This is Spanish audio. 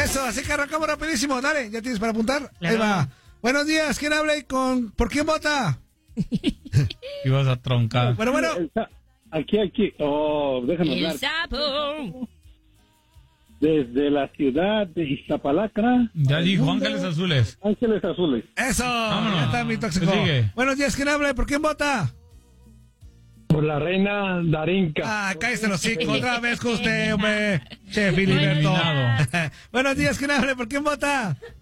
Eso, así que arrancamos rapidísimo. Dale, ¿ya tienes para apuntar? Claro. Ahí va. Buenos días, ¿quién habla y con... ¿Por quién vota? Ibas a troncar. Bueno. Aquí. Oh, déjame El hablar. sapo. Desde la ciudad de Iztapalacra. Ya dijo Ángeles Azules. Ángeles Azules. Eso, Vámonos. ya está mi tóxico. ¿Qué sigue? Buenos días, ¿quién habla y por quién vota? Por la reina Darinka. Ah, cállese los hocico, otra vez con usted, hombre. Che, Filiberto. Eliminado. Buenos días, ¿quién habla y por quién vota?